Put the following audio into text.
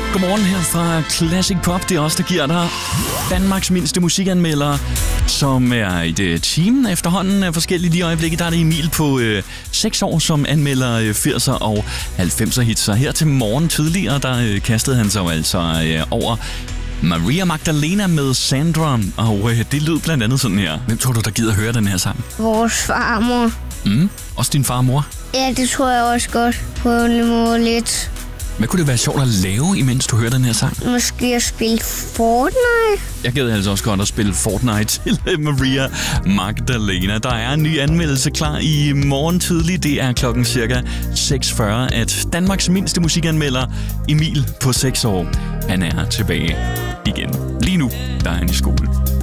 Godmorgen her fra Classic Pop. Det er os, der giver dig Danmarks mindste musikanmeldere, som er et team efterhånden af forskellige. Lige i øjeblikket der er det Emil på 6 år, som anmelder 80'er og 90'er hits. Så her til morgen tidligere, der kastede han sig altså over Maria Magdalena med Sandra, og det lød blandt andet sådan her. Hvem tror du, der gider høre den her sang? Vores farmor. Også din far og mor? Ja, det tror jeg også godt på en måde lidt. Hvad kunne det være sjovt at lave, imens du hører den her sang? Måske at spille Fortnite. Jeg gad altså også godt at spille Fortnite til Maria Magdalena. Der er en ny anmeldelse klar i morgen tidlig. Det er klokken cirka 6:40, at Danmarks mindste musikanmelder Emil på 6 år, han er tilbage igen. Lige nu, der er han i skole.